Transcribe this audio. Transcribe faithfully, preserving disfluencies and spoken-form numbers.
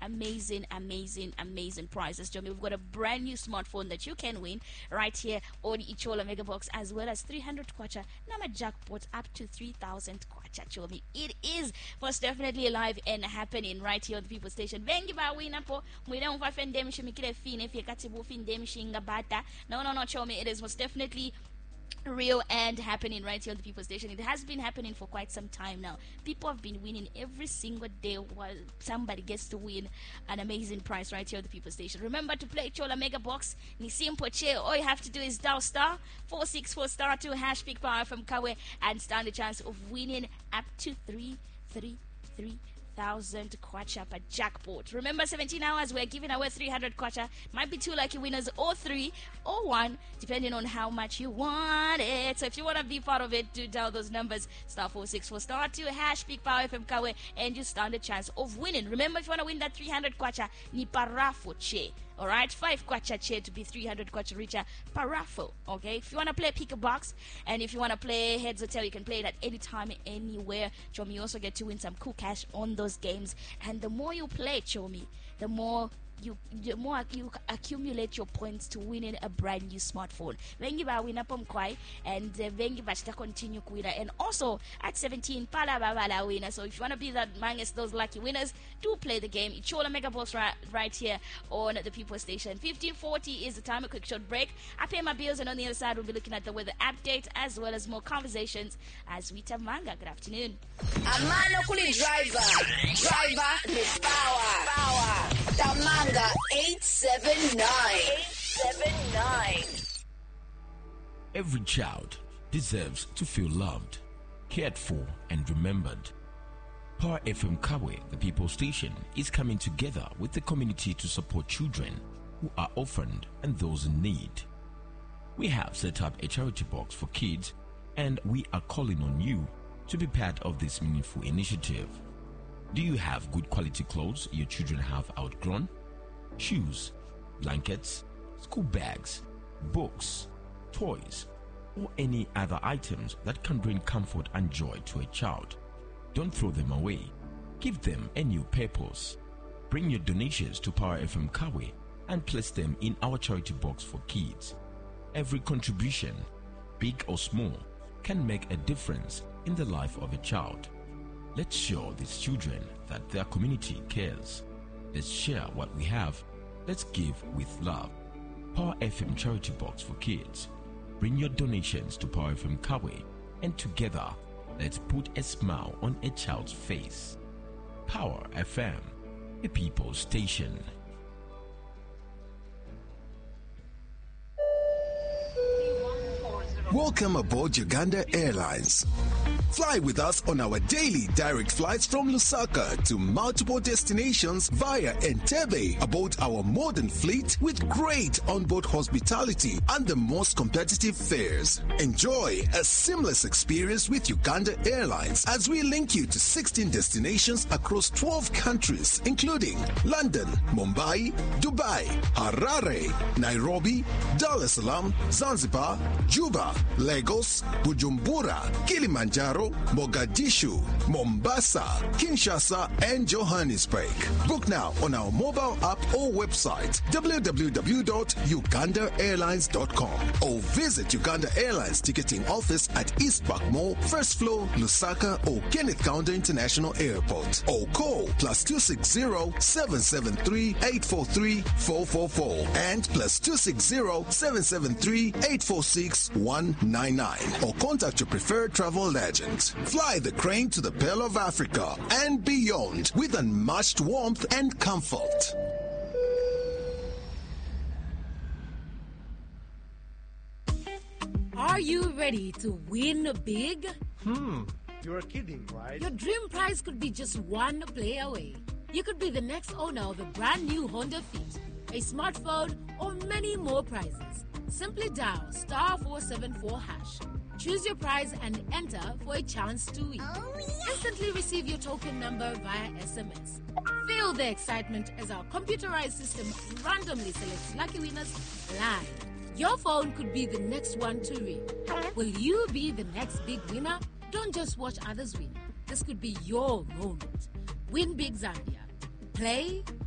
amazing, amazing, amazing prizes. Jomi, we've got a brand new smartphone that you can win right here on Ichola Mega Box, as well as three hundred kwacha Nama jackpot up to three thousand kwacha. Jomi, it is most definitely live and happening right here on the People Station. Vengi ba wina po mwina umfa fendem shimikile fine fi katibu findem shinga bata. No, no, no, Chomi, it is most definitely real and happening right here on the People Station. It has been happening for quite some time now. People have been winning every single day while somebody gets to win an amazing prize right here on the People Station. Remember to play Chola Mega Box. Ni simple che. All you have to do is dial star four six four star two hash Big Power from Kawe and stand a chance of winning up to three three three thousand kwacha per jackpot. Remember, seventeen hours, we're giving away three hundred kwacha. Might be two lucky winners, or three, or one, depending on how much you want it. So if you want to be part of it, do dial those numbers, star four six four, star two, hash Big Power F M Kawe, and you stand a chance of winning. Remember, if you want to win that three hundred kwacha, ni parafo che. Alright, five kwacha che to be three hundred kwacha richer per raffle. Okay, if you want to play pick a box, and if you want to play heads or tail, you can play it at any time, anywhere. Chomi, you also get to win some cool cash on those games. And the more you play, Chomi, the more you the more you accumulate your points to winning a brand new smartphone. Vengi ba win up kwai, and uh, vengi ba shita continue kuwina. And also at seventeen, pala ba bala winner. So if you want to be that amongst those lucky winners, do play the game. Ichola Mega Box right, right here on the People Station. fifteen forty is the time. A quick short break. I pay my bills, and on the other side we'll be looking at the weather update as well as more conversations as we tamanga. Good afternoon. Amano kuli driver. Driver the power. Power. Tamanga eight seven nine. eight seven nine. Every child deserves to feel loved, cared for, and remembered. Power F M Kawe, the People Station, is coming together with the community to support children who are orphaned and those in need. We have set up a charity box for kids, and we are calling on you to be part of this meaningful initiative. Do you have good quality clothes your children have outgrown? Shoes, blankets, school bags, books, toys, or any other items that can bring comfort and joy to a child? Don't throw them away. Give them a new purpose. Bring your donations to Power F M Kawe and place them in our charity box for kids. Every contribution, big or small, can make a difference in the life of a child. Let's show these children that their community cares. Let's share what we have. Let's give with love. Power F M Charity Box for Kids. Bring your donations to Power F M Kawe, and together, let's put a smile on a child's face. Power F M, the People Station. Welcome aboard Uganda Airlines. Fly with us on our daily direct flights from Lusaka to multiple destinations via Entebbe aboard our modern fleet with great onboard hospitality and the most competitive fares. Enjoy a seamless experience with Uganda Airlines as we link you to sixteen destinations across twelve countries, including London, Mumbai, Dubai, Harare, Nairobi, Dar es Salaam, Zanzibar, Juba, Lagos, Bujumbura, Kilimanjaro, Mogadishu, Mombasa, Kinshasa, and Johannesburg. Book now on our mobile app or website w w w dot uganda airlines dot com or visit Uganda Airlines ticketing office at East Park Mall, first floor, Lusaka, or Kenneth Kaunda International Airport, or call plus two six zero, seven seven three, eight four three, four four four and plus two six zero, seven seven three, eight four six, one nine nine, or contact your preferred travel agent. Fly the crane to the Pearl of Africa and beyond with unmatched warmth and comfort. Are you ready to win big? Hmm, you're kidding, right? Your dream prize could be just one play away. You could be the next owner of a brand new Honda Fit, a smartphone, or many more prizes. Simply dial star four seven four hash. Choose your prize and enter for a chance to win. Oh, yeah. Instantly receive your token number via S M S. Feel the excitement as our computerized system randomly selects lucky winners live. Your phone could be the next one to ring. Will you be the next big winner? Don't just watch others win. This could be your moment. Win Big Zambia. Play,